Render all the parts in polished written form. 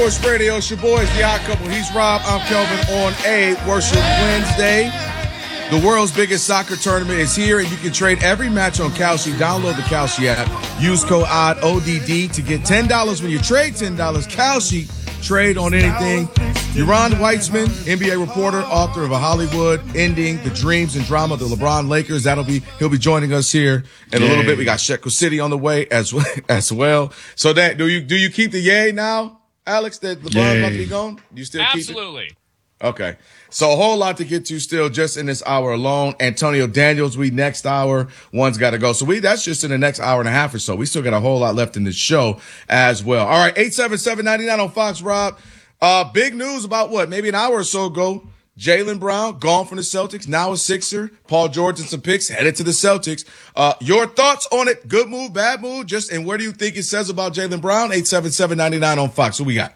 Sports Radio, it's your boys, The Odd Couple. He's Rob, I'm Kelvin on a Worship Wednesday. The world's biggest soccer tournament is here, and you can trade every match on Kalshi. Download the Kalshi app. Use code ODD to get $10 when you trade $10. Kalshi, trade on anything. Yaron Weitzman, NBA reporter, author of A Hollywood Ending, The Dreams and Drama of the LeBron Lakers. He'll be joining us here in a little bit. We got Shekel City on the way as well. So that do you keep the yay now, Alex, that LeBron's about to be gone? You still keep it? Absolutely. Okay. So a whole lot to get to still just in this hour alone. Antonio Daniels, next hour. One's got to go. So that's just in the next hour and a half or so. We still got a whole lot left in this show as well. All right. 877-99 on Fox, Rob. Big news about maybe an hour or so ago. Jaylen Brown gone from the Celtics. Now a Sixer. Paul George and some picks headed to the Celtics. Your thoughts on it? Good move, bad move? And where do you think it says about Jaylen Brown? 877-99 on Fox. Who we got?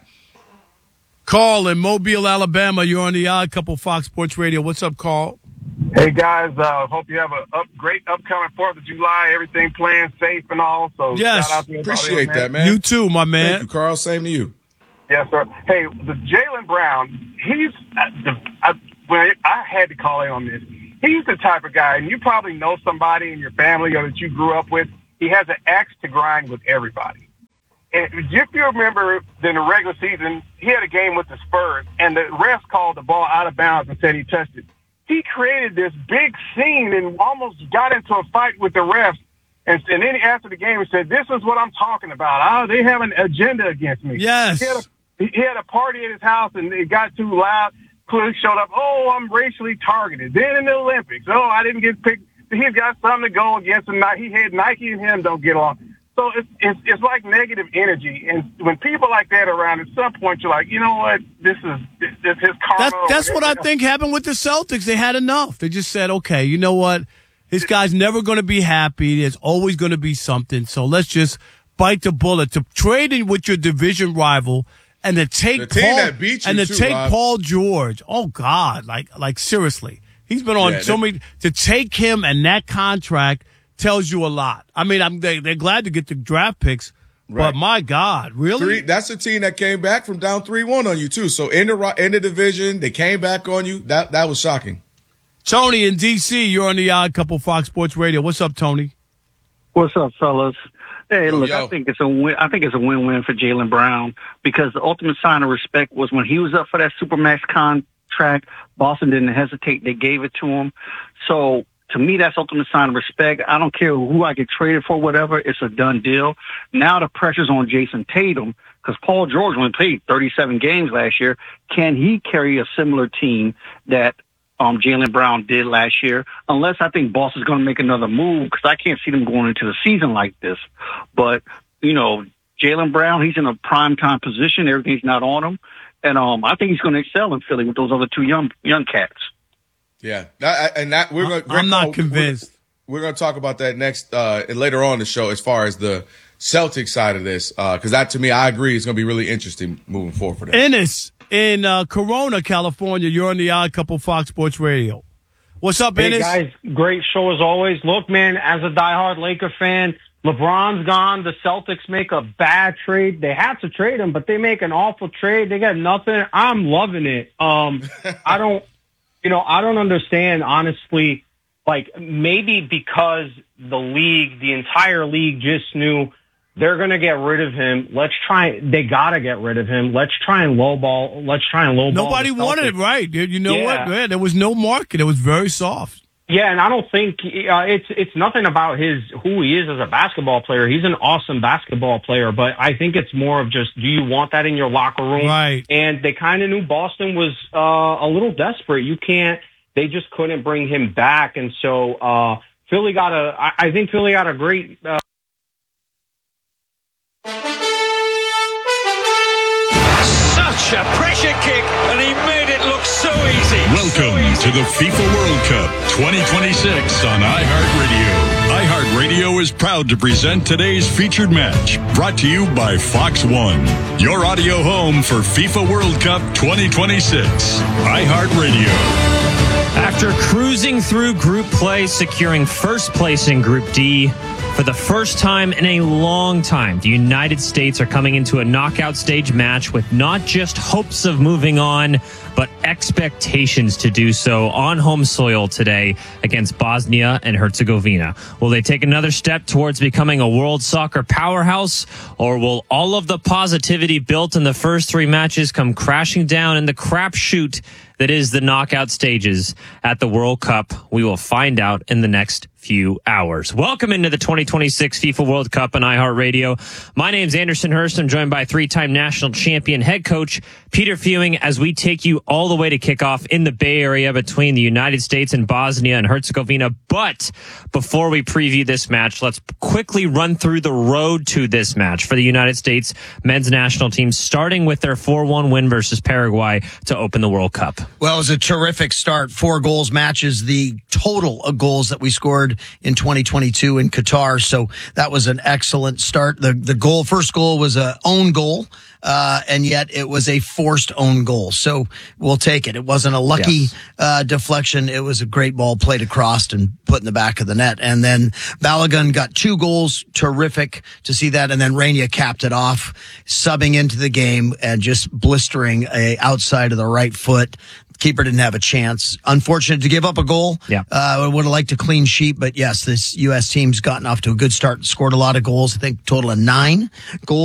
Carl in Mobile, Alabama. You're on the Odd Couple Fox Sports Radio. What's up, Carl? Hey, guys. Hope you have a great upcoming 4th of July. Everything playing safe and all. So yes, shout out to appreciate that, man. You too, my man. Thank you, Carl. Same to you. Yes, sir. Hey, the Jaylen Brown, when I had to call in on this, he's the type of guy, and you probably know somebody in your family or that you grew up with, he has an axe to grind with everybody. And if you remember, in the regular season, he had a game with the Spurs, and the refs called the ball out of bounds and said he touched it. He created this big scene and almost got into a fight with the refs. And then after the game, he said, "This is what I'm talking about. They have an agenda against me." Yes. He had a party at his house, and it got too loud. Police showed up. "Oh, I'm racially targeted." Then in the Olympics, "Oh, I didn't get picked." He's got something to go against him. He had Nike and him don't get along. So it's like negative energy, and when people like that are around, at some point you're like, you know what, this is his karma. That's what I think happened with the Celtics. They had enough. They just said, okay, you know what, this guy's never going to be happy. There's always going to be something. So let's just bite the bullet to trade in with your division rival and to take Paul George. Oh God, like seriously, he's been on so many. To take him and that contract tells you a lot. I mean, they're glad to get the draft picks, but my God, really? That's a team that came back from down 3-1 on you too. So in the division, they came back on you. That was shocking. Tony in D.C., you're on the Odd Couple Fox Sports Radio. What's up, Tony? What's up, fellas? Hey, look, I think it's a win. I think it's a win-win for Jaylen Brown because the ultimate sign of respect was when he was up for that Supermax contract. Boston didn't hesitate; they gave it to him. So, to me, that's ultimate sign of respect. I don't care who I get traded for, whatever. It's a done deal. Now the pressure's on Jason Tatum because Paul George only played 37 games last year. Can he carry a similar team that Jaylen Brown did last year? Unless I think Boston's going to make another move because I can't see them going into the season like this. But, Jaylen Brown, he's in a primetime position. Everything's not on him. And I think he's going to excel in Philly with those other two young cats. Yeah, I'm not convinced. We're going to talk about that next later on in the show as far as the Celtics side of this, because that to me, I agree, it's going to be really interesting moving forward for them. Ennis in Corona, California. You're on the Odd Couple Fox Sports Radio. What's up, Ennis? Hey guys, great show as always. Look, man, as a diehard Laker fan, LeBron's gone. The Celtics make a bad trade. They had to trade him, but they make an awful trade. They got nothing. I'm loving it. I don't understand, honestly, maybe because the entire league just knew they're going to get rid of him. They got to get rid of him. Let's try and lowball. Nobody wanted it, right? You know what? Yeah, there was no market. It was very soft. Yeah, and I don't think it's nothing about who he is as a basketball player. He's an awesome basketball player, but I think it's more of just, do you want that in your locker room? Right. And they kind of knew Boston was a little desperate. They just couldn't bring him back, and so I think Philly got a great. Such a pressure kick, and he made it look so easy. Welcome to the FIFA World Cup 2026 on iHeartRadio. iHeartRadio is proud to present today's featured match, brought to you by Fox One, your audio home for FIFA World Cup 2026. iHeartRadio. After cruising through group play, securing first place in Group D, For the first time in a long time, the United States are coming into a knockout stage match with not just hopes of moving on, but expectations to do so on home soil today against Bosnia and Herzegovina. Will they take another step towards becoming a world soccer powerhouse, or will all of the positivity built in the first 3 matches come crashing down in the crapshoot that is the knockout stages at the World Cup? We will find out in the next few hours. Welcome into the 2026 FIFA World Cup on iHeartRadio. My name's Anderson Hurst. I'm joined by 3-time national champion head coach Peter Fewing as we take you all the way to kickoff in the Bay Area between the United States and Bosnia and Herzegovina. But before we preview this match, let's quickly run through the road to this match for the United States men's national team, starting with their 4-1 win versus Paraguay to open the World Cup. Well, it was a terrific start. 4 goals matches the total of goals that we scored in 2022 in Qatar. So that was an excellent start. The first goal was a own goal, and yet it was a forced own goal. So we'll take it. It wasn't a lucky deflection. It was a great ball played across and put in the back of the net. And then Balogun got 2 goals. Terrific to see that. And then Reina capped it off, subbing into the game and just blistering outside of the right foot. Keeper didn't have a chance. Unfortunate to give up a goal. Yeah. Would have liked a clean sheet, but yes, this U.S. team's gotten off to a good start and scored a lot of goals. I think total of 9 goals.